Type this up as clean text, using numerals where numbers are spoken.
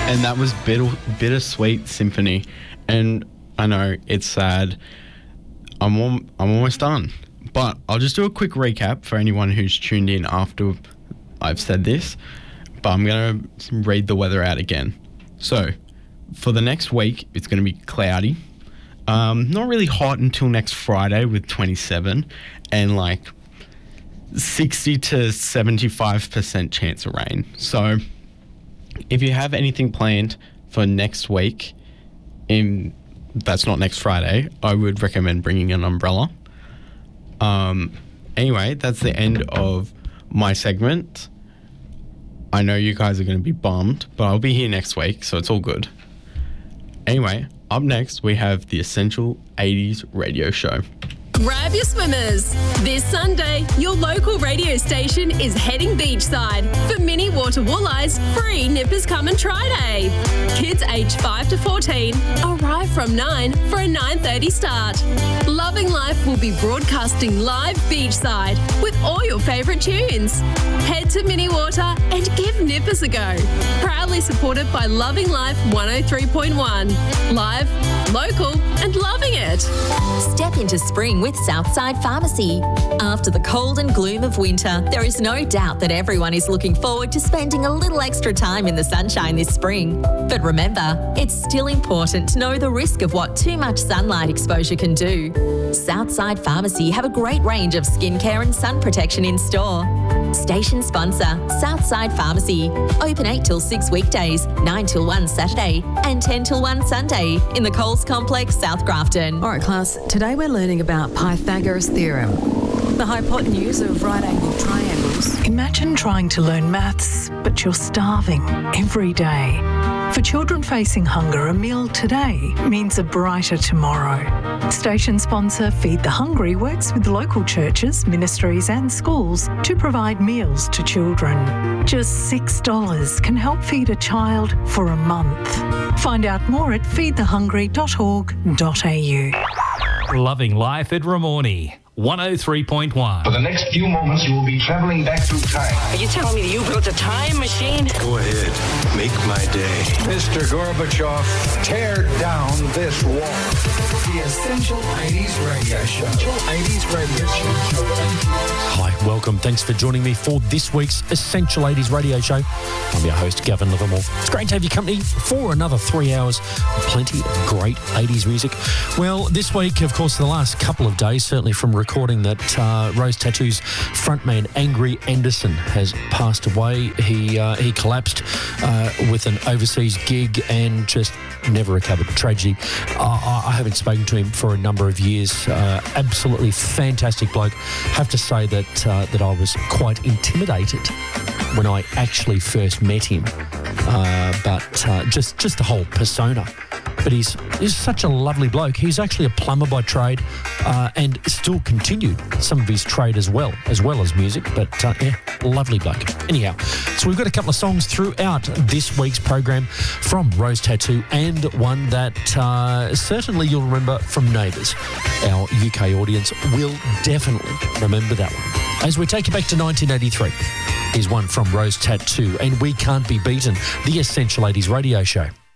And that was Bittersweet Symphony. And I know it's sad. I'm almost done. But I'll just do a quick recap for anyone who's tuned in after I've said this. But I'm going to read the weather out again. So, for the next week, it's going to be cloudy. Not really hot until next Friday with 27 and like 60 to 75% chance of rain. So if you have anything planned for next week, that's not next Friday, I would recommend bringing an umbrella. Anyway, that's the end of my segment. I know you guys are going to be bummed, but I'll be here next week, so it's all good. Anyway, up next, we have the Essential 80s Radio Show. Grab your swimmers. This Sunday, your local radio station is heading beachside for Mini Water Walleyes free Nippers Come and Try Day. Kids aged 5 to 14 arrive from 9 for a 9:30 start. Loving Life will be broadcasting live beachside with all your favourite tunes. Head to Mini Water and give Nippers a go. Proudly supported by Loving Life 103.1. Live, local and loving it. Step into spring with Southside Pharmacy. After the cold and gloom of winter, there is no doubt that everyone is looking forward to spending a little extra time in the sunshine this spring. But remember, it's still important to know the risk of what too much sunlight exposure can do. Southside Pharmacy have a great range of skincare and sun protection in store. Station sponsor, Southside Pharmacy. Open 8 till 6 weekdays, 9 till 1 Saturday and 10 till 1 Sunday in the Coles Complex, South Grafton. All right, class, today we're learning about Pythagoras' theorem, the hypotenuse of right-angled triangles. Imagine trying to learn maths, but you're starving every day. For children facing hunger, a meal today means a brighter tomorrow. Station sponsor Feed the Hungry works with local churches, ministries and schools to provide meals to children. Just $6 can help feed a child for a month. Find out more at feedthehungry.org.au. Loving Life at Ramornie, 103.1. For the next few moments, you will be traveling back through time. Are you telling me that you built a time machine? Go ahead. Make my day. Mr. Gorbachev, tear down this wall. The Essential 80s Radio Show. 80s Radio Show. Hi, welcome. Thanks for joining me for this week's Essential 80s Radio Show. I'm your host, Gavin Livermore. It's great to have your company for another 3 hours. Plenty of great 80s music. Well, this week, of course, the last couple of days, certainly from recording that Rose Tattoo's frontman Angry Anderson has passed away. He collapsed with an overseas gig and just never recovered. Tragedy. I haven't spoken to him for a number of years. Absolutely fantastic bloke. Have to say that I was quite intimidated when I actually first met him. But just the whole persona. But he's such a lovely bloke. He's actually a plumber by trade and still continued some of his trade as well as music. But, lovely bloke. Anyhow, so we've got a couple of songs throughout this week's program from Rose Tattoo and one that certainly you'll remember from Neighbours. Our UK audience will definitely remember that one. As we take you back to 1983, here's one from Rose Tattoo and We Can't Be Beaten, the Essential 80s Radio Show.